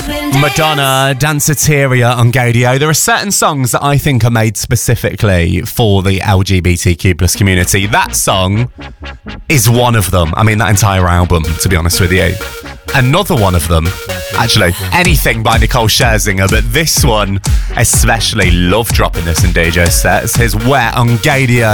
Madonna, Danceteria on Gaydio. There are certain songs that I think are made specifically for the LGBTQ plus community. That song is one of them. I mean, that entire album, to be honest with you. Another one of them, actually, anything by Nicole Scherzinger, but this one especially, love dropping this in DJ sets. Here's Wet on Gaydio.